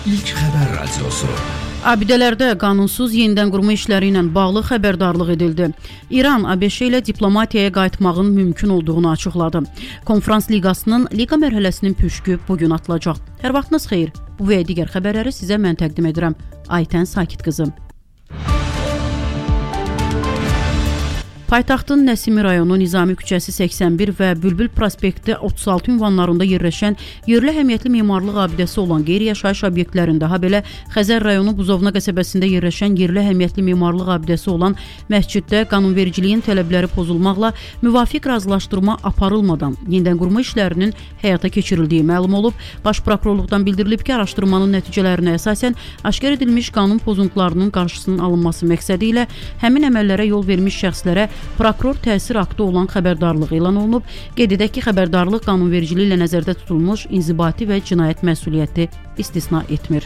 İlk Xəbər Radiosu. Abidələrdə qanunsuz yenidən qurma işləri ilə bağlı xəbərdarlıq edildi. İran ABŞ ilə diplomatiyaya qayıtmağın mümkün olduğunu açıqladı. Konferans liqasının liqa mərhələsinin püşkü bugün atılacaq. Hər vaxtınız xeyir. Bu və digər xəbərləri sizə mən təqdim edirəm. Aytən Sakit qızım. Paytaxtın Nəsimi rayonu Nizami küçəsi 81 və Bülbül prospekti 36 ünvanlarında yerləşən yerli əhəmiyyətli memarlıq abidəsi olan qeyri-yaşayış obyektlərində, habelə Xəzər rayonu Buzovna qəsəbəsində yerləşən yerli əhəmiyyətli memarlıq abidəsi olan məsciddə qanunvericiliyin tələbləri pozulmaqla müvafiq razılaşdırma aparılmadan yenidən qurma işlərinin həyata keçirildiyi məlum olub. Baş prokurorluqdan bildirilib ki, araşdırmanın nəticələrinə əsasən aşkar edilmiş qanun pozuntularının qarşısının alınması məqsədi ilə həmin əməllərə yol vermiş şəxslərə prokuror təsir aktı olan xəbərdarlıq elan olunub. Qeyd edək ki, xəbərdarlıq qanunvericiliyi ilə nəzərdə tutulmuş inzibati və cinayət məsuliyyəti istisna etmir.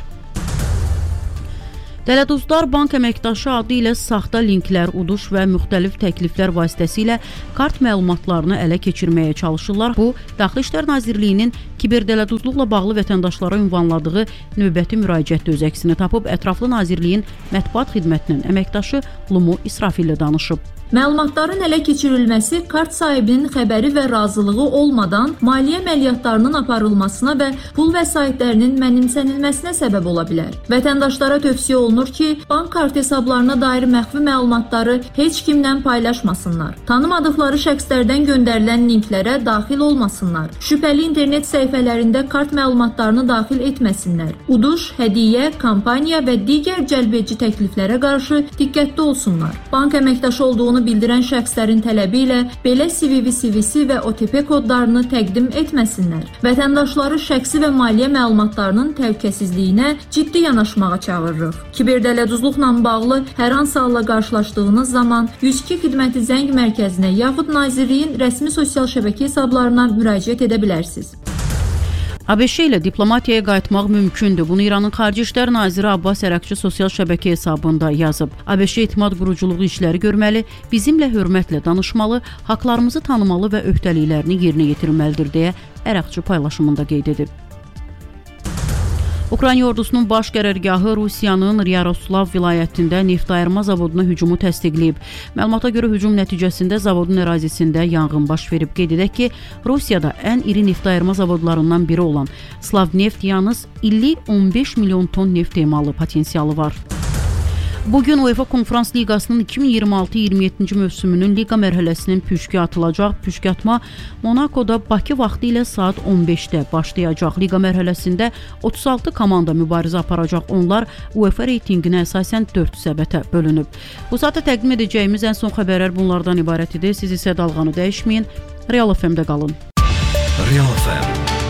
Dələduzlar bank əməkdaşı adı ilə saxta linklər, uduş və müxtəlif təkliflər vasitəsilə kart məlumatlarını ələ keçirməyə çalışırlar. Bu, Daxili İşlər Nazirliyinin kiberdələduzluqla bağlı vətəndaşlara ünvanladığı növbəti müraciətdə öz əksini tapıb. Ətraflı Nazirliyin mətbuat xidmətinin əməkdaşı Lumu İsrafilli danışıb. Məlumatların ələ keçirilməsi kart sahibinin xəbəri və razılığı olmadan maliyyə əməliyyatlarının aparılmasına və pul vəsaitlərinin mənimsənilməsinə səbəb ola bilər. Vətəndaşlara tövsiyə olunur ki, bank kart hesablarına dair məxfi məlumatları heç kimlə paylaşmasınlar. Tanımadıqları şəxslərdən göndərilən linklərə daxil olmasınlar. Şübhəli internet səhifələrində kart məlumatlarını daxil etməsinlər. Uduş, hədiyyə, kampaniya və digər cəlbedici təkliflərə qarşı diqqətli olsunlar. Bank əməkdaşı olduğunu bildirən şəxslərin tələbi ilə belə CVV-si və OTP kodlarını təqdim etməsinlər. Vətəndaşları şəxsi və maliyyə məlumatlarının təhlükəsizliyinə ciddi yanaşmağa çağırırıq. Kiberdələduzluqla bağlı hər hansı halla qarşılaşdığınız zaman 102 xidməti zəng mərkəzinə yaxud Nazirliyin rəsmi sosial şəbəkə hesablarına müraciət edə bilərsiniz. ABŞ ilə diplomatiyaya qayıtmaq mümkündür. Bunu İranın Xarici İşlər Naziri Abbas Əraqçı sosial şəbəkə hesabında yazıb. ABŞ etimad quruculuğu işləri görməli, bizimlə hörmətlə danışmalı, haqlarımızı tanımalı və öhdəliklərini yerinə yetirməlidir deyə Əraqçı paylaşımında qeyd edib. Ukrayna ordusunun baş qərargahı Rusiyanın Yaroslav vilayətində neft ayırma zavoduna hücumu təsdiqləyib. Məlumata görə hücum nəticəsində zavodun ərazisində yanğın baş verib. Qeyd edək ki, Rusiyada ən iri neft ayırma zavodlarından biri olan Slavneft yalnız illik 15 milyon ton neft emalı potensialı var. Bugün UEFA Konferans Liqasının 2026-27-ci mövsümünün liqa mərhələsinin püşkü atılacaq. Püşkatma Monakoda Bakı vaxtı ilə saat 15-də başlayacaq. Liqa mərhələsində 36 komanda mübarizə aparacaq. Onlar UEFA reytinginə əsasən 4 səbətə bölünüb. Bu saata təqdim edəcəyimiz ən son xəbərlər bunlardan ibarət idi. Siz isə dalğanı dəyişməyin. Real FM-də qalın. Real FM